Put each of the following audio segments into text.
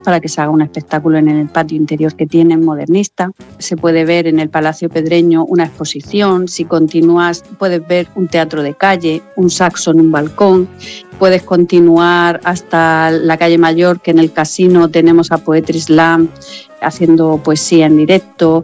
para que se haga un espectáculo en el patio interior que tienen, modernista. Se puede ver en el Palacio Pedreño una exposición. Si continúas, puedes ver un teatro de calle, un saxo en un balcón. Puedes continuar hasta la calle Mayor, que en el casino tenemos a Poetry Slam haciendo poesía en directo.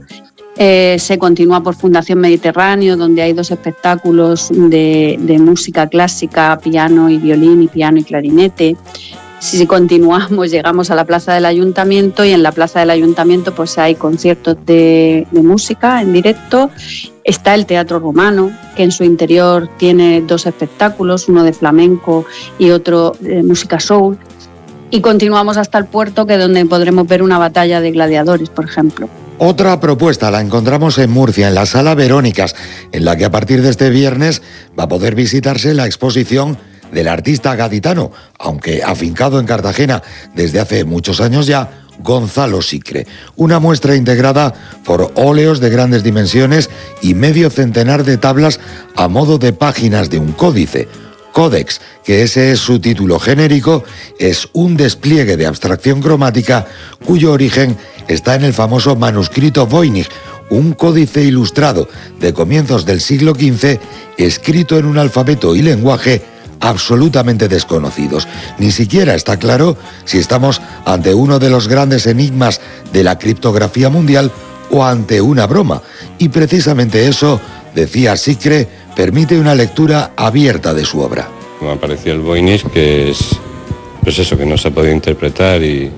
Se continúa por Fundación Mediterráneo, donde hay 2 espectáculos de música clásica, piano y violín, y piano y clarinete. Si continuamos, llegamos a la Plaza del Ayuntamiento, y en la Plaza del Ayuntamiento pues hay conciertos de música en directo. Está el Teatro Romano, que en su interior tiene 2 espectáculos, uno de flamenco y otro de música soul. Y continuamos hasta el puerto, que es donde podremos ver una batalla de gladiadores, por ejemplo. Otra propuesta la encontramos en Murcia, en la Sala Verónicas, en la que a partir de este viernes va a poder visitarse la exposición del artista gaditano, aunque afincado en Cartagena desde hace muchos años ya, Gonzalo Sicre. Una muestra integrada por óleos de grandes dimensiones y medio centenar de tablas a modo de páginas de un códice. Códex, que ese es su título genérico, es un despliegue de abstracción cromática cuyo origen está en el famoso manuscrito Voynich, un códice ilustrado de comienzos del siglo XV, escrito en un alfabeto y lenguaje absolutamente desconocidos. Ni siquiera está claro si estamos ante uno de los grandes enigmas de la criptografía mundial o ante una broma. Y precisamente eso, decía Sicre, permite una lectura abierta de su obra. Me apareció el Voynich, que es pues eso, que no se ha podido interpretar y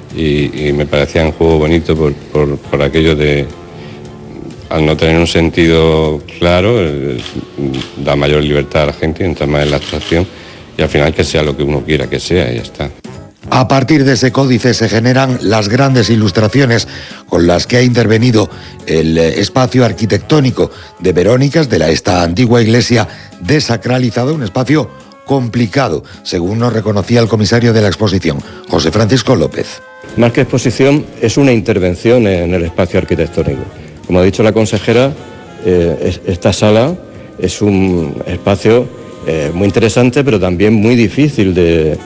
me parecía un juego bonito por aquello de, al no tener un sentido claro, da mayor libertad a la gente, entra más en la abstracción y al final que sea lo que uno quiera que sea y ya está. A partir de ese códice se generan las grandes ilustraciones con las que ha intervenido el espacio arquitectónico de Verónicas, de esta antigua iglesia desacralizada, un espacio complicado, según nos reconocía el comisario de la exposición, José Francisco López. Más que exposición, es una intervención en el espacio arquitectónico. Como ha dicho la consejera, esta sala es un espacio muy interesante, pero también muy difícil de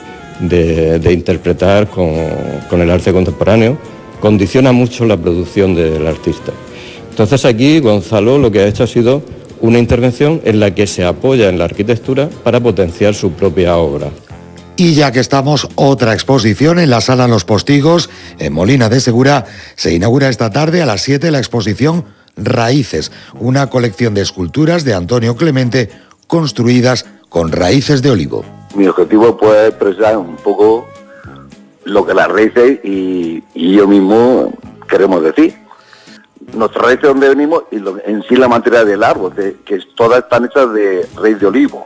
interpretar con el arte contemporáneo. Condiciona mucho la producción del artista. Entonces aquí Gonzalo lo que ha hecho ha sido una intervención en la que se apoya en la arquitectura para potenciar su propia obra. Y ya que estamos, otra exposición en la Sala Los Postigos, en Molina de Segura, se inaugura esta tarde a las 7 la exposición Raíces, una colección de esculturas de Antonio Clemente construidas con raíces de olivo. Mi objetivo es expresar un poco lo que las raíces y yo mismo queremos decir. Nuestras raíces, de donde venimos, y en sí la materia del árbol, que todas están hechas de raíz de olivo.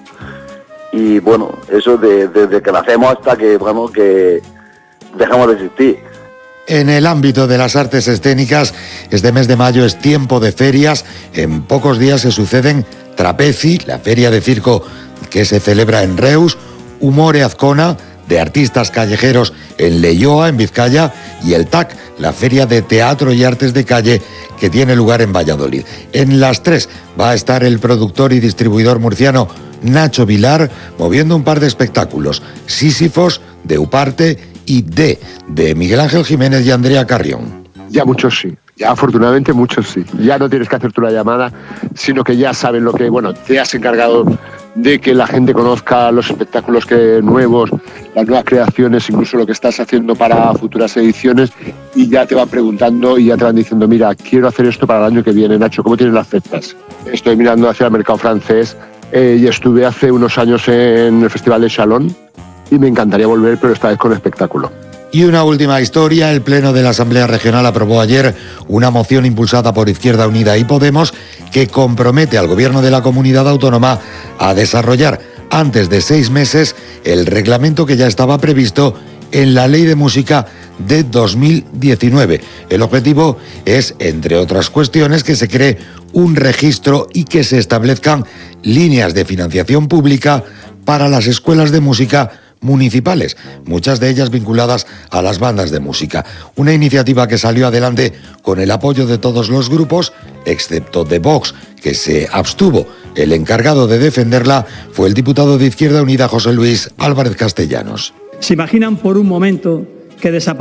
Y bueno, eso desde que nacemos hasta que, bueno, que dejamos de existir. En el ámbito de las artes escénicas, este mes de mayo es tiempo de ferias. En pocos días se suceden Trapezi, la feria de circo que se celebra en Reus, Humore Azcona, de artistas callejeros en Leioa, en Vizcaya, y el TAC, la feria de teatro y artes de calle que tiene lugar en Valladolid. En las 3 va a estar el productor y distribuidor murciano Nacho Vilar moviendo un par de espectáculos, Sísifos, de Uparte, y de Miguel Ángel Jiménez y Andrea Carrión. Ya muchos sí, ya afortunadamente muchos sí. Ya no tienes que hacer tú la llamada, sino que ya saben lo que, bueno, te has encargado de que la gente conozca los espectáculos nuevos, las nuevas creaciones, incluso lo que estás haciendo para futuras ediciones, y ya te van preguntando y ya te van diciendo, mira, quiero hacer esto para el año que viene, Nacho, ¿cómo tienes las fechas? Estoy mirando hacia el mercado francés y estuve hace unos años en el Festival de Chalon y me encantaría volver, pero esta vez con espectáculo. Y una última historia, el Pleno de la Asamblea Regional aprobó ayer una moción impulsada por Izquierda Unida y Podemos que compromete al Gobierno de la Comunidad Autónoma a desarrollar antes de 6 meses el reglamento que ya estaba previsto en la Ley de Música de 2019. El objetivo es, entre otras cuestiones, que se cree un registro y que se establezcan líneas de financiación pública para las escuelas de música municipales, muchas de ellas vinculadas a las bandas de música. Una iniciativa que salió adelante con el apoyo de todos los grupos, excepto de Vox, que se abstuvo. El encargado de defenderla fue el diputado de Izquierda Unida, José Luis Álvarez Castellanos. ¿Se imaginan por un momento que desaparecen.